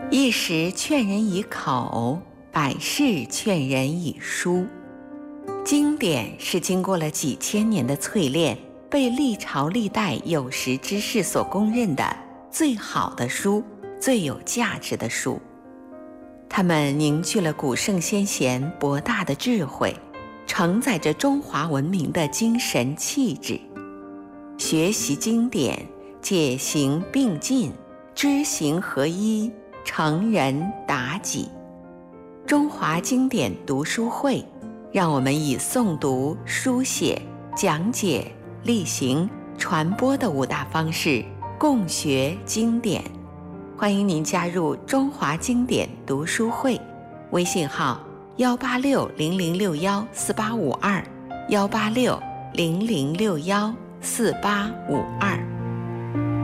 一时劝人以口，百世劝人以书。经典是经过了几千年的淬炼，被历朝历代有识之士所公认的最好的书，最有价值的书。它们凝聚了古圣先贤博大的智慧，承载着中华文明的精神气质。学习经典，戒行并进，知行合一，成人达己。中华经典读书会，让我们以诵读、书写、讲解、例行、传播的5大方式共学经典。欢迎您加入中华经典读书会，微信号18600614852，18600614852。